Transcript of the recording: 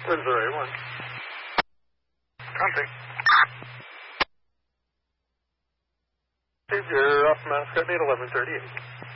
Windsor A1. Contact. Steve, you're off Mascot, 1138.